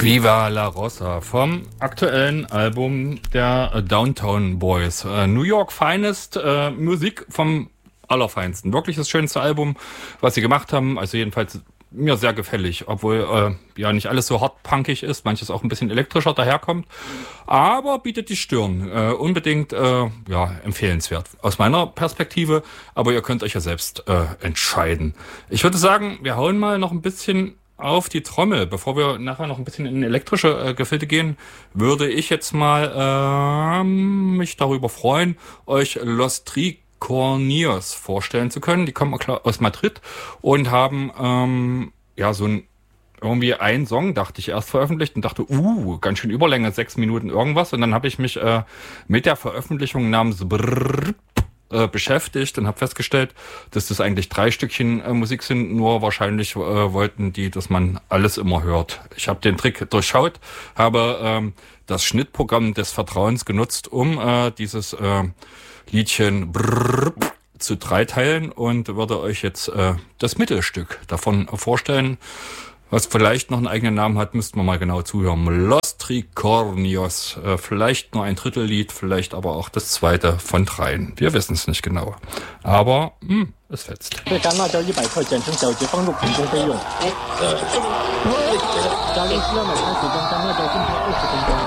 Viva la Rosa vom aktuellen Album der Downtown Boys. New York Finest, Musik vom Allerfeinsten. Wirklich das schönste Album, was sie gemacht haben. Also jedenfalls mir sehr gefällig, obwohl ja nicht alles so hart punkig ist, manches auch ein bisschen elektrischer daherkommt. Aber bietet die Stirn. Unbedingt ja empfehlenswert aus meiner Perspektive. Aber ihr könnt euch ja selbst entscheiden. Ich würde sagen, wir hauen mal noch ein bisschen auf die Trommel. Bevor wir nachher noch ein bisschen in elektrische Gefilde gehen, würde ich jetzt mal mich darüber freuen, euch Los Tricornios vorstellen zu können. Die kommen aus Madrid und haben ja so irgendwie einen Song, dachte ich, erst veröffentlicht und dachte, ganz schön Überlänge, 6 Minuten irgendwas. Und dann habe ich mich mit der Veröffentlichung namens beschäftigt und habe festgestellt, dass das eigentlich 3 Stückchen Musik sind, nur wahrscheinlich wollten die, dass man alles immer hört. Ich habe den Trick durchschaut, habe das Schnittprogramm des Vertrauens genutzt, um dieses Liedchen zu 3 teilen und würde euch jetzt das Mittelstück davon vorstellen. Was vielleicht noch einen eigenen Namen hat, müssten wir mal genau zuhören. Los Tricornios. Vielleicht nur ein Drittellied, vielleicht aber auch das zweite von 3. Wir wissen es nicht genau. Aber es fetzt. 这干辣椒100块，简称小杰，帮助恐攻备用。加入需要买餐时间，干辣椒浸泡20分钟。